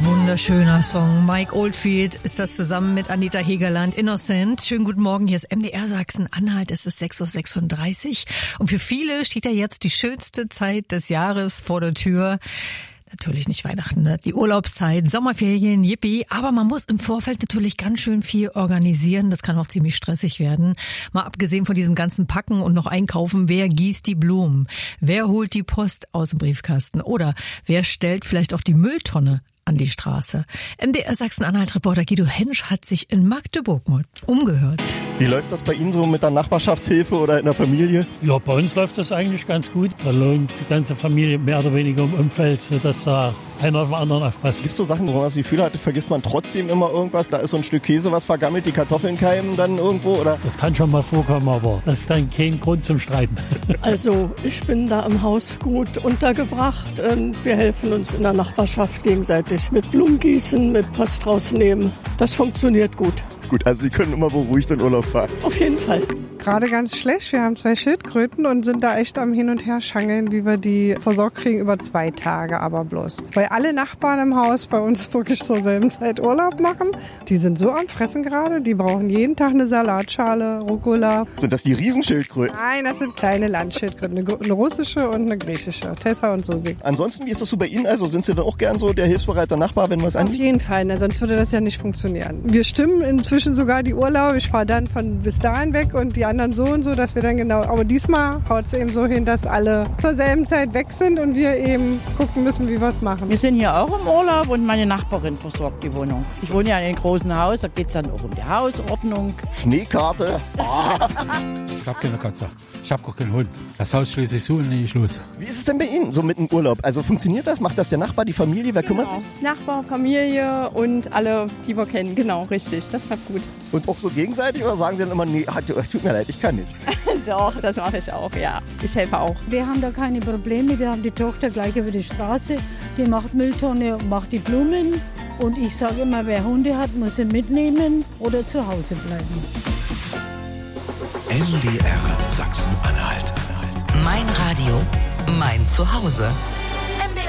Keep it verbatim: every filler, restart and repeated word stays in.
Wunderschöner Song. Mike Oldfield ist das zusammen mit Anita Hegerland. Innocent. Schönen guten Morgen. Hier ist M D R Sachsen-Anhalt. Es ist sechs Uhr sechsunddreißig. Und für viele steht ja jetzt die schönste Zeit des Jahres vor der Tür. Natürlich nicht Weihnachten, ne? Die Urlaubszeit, Sommerferien, yippie. Aber man muss im Vorfeld natürlich ganz schön viel organisieren. Das kann auch ziemlich stressig werden. Mal abgesehen von diesem ganzen Packen und noch einkaufen. Wer gießt die Blumen? Wer holt die Post aus dem Briefkasten? Oder wer stellt vielleicht auch die Mülltonne an die Straße? M D R Sachsen-Anhalt-Reporter Guido Hensch hat sich in Magdeburg mal umgehört. Wie läuft das bei Ihnen so mit der Nachbarschaftshilfe oder in der Familie? Ja, bei uns läuft das eigentlich ganz gut. Da lohnt die ganze Familie mehr oder weniger im Umfeld, sodass da einer auf den anderen aufpasst. Gibt es so Sachen, wo man das Gefühl hat, vergisst man trotzdem immer irgendwas? Da ist so ein Stück Käse, was vergammelt, die Kartoffeln keimen dann irgendwo, oder? Das kann schon mal vorkommen, aber das ist dann kein Grund zum Streiten. Also ich bin da im Haus gut untergebracht und wir helfen uns in der Nachbarschaft gegenseitig mit Blumengießen, mit Post rausnehmen. Das funktioniert gut. Gut, also Sie können immer beruhigt in Urlaub fahren. Auf jeden Fall. Gerade ganz schlecht. Wir haben zwei Schildkröten und sind da echt am Hin und Her schangeln, wie wir die versorgt kriegen über zwei Tage aber bloß. Weil alle Nachbarn im Haus bei uns wirklich zur selben Zeit Urlaub machen. Die sind so am Fressen gerade, die brauchen jeden Tag eine Salatschale, Rucola. Sind das die Riesenschildkröten? Nein, das sind kleine Landschildkröten, eine, eine russische und eine griechische. Tessa und Susi. Ansonsten, wie ist das so bei Ihnen? Also sind Sie dann auch gern so der hilfsbereite Nachbar, wenn was Auf anliegt? jeden Fall, ne? Sonst würde das ja nicht funktionieren. Wir stimmen inzwischen sogar die Urlaube. Ich fahre dann von bis dahin weg und die anderen so und so, dass wir dann genau, aber diesmal haut es eben so hin, dass alle zur selben Zeit weg sind und wir eben gucken müssen, wie wir es machen. Wir sind hier auch im Urlaub und meine Nachbarin versorgt die Wohnung. Ich wohne ja in einem großen Haus, da geht es dann auch um die Hausordnung. Schneekarte. Ich habe keine Katze. Ich habe auch keinen Hund. Das Haus schließe ich zu und lege ich los. Wie ist es denn bei Ihnen so mit dem Urlaub? Also funktioniert das? Macht das der Nachbar, die Familie? Wer kümmert sich? Nachbar, Familie und alle, die wir kennen. Genau, richtig. Das klappt gut. Und auch so gegenseitig oder sagen Sie dann immer, nee, tut mir leid, ich kann nicht? Doch, das mache ich auch, ja. Ich helfe auch. Wir haben da keine Probleme. Wir haben die Tochter gleich über die Straße. Die macht Mülltonne und macht die Blumen. Und ich sage immer, wer Hunde hat, muss sie mitnehmen oder zu Hause bleiben. M D R Sachsen-Anhalt. Mein Radio, mein Zuhause.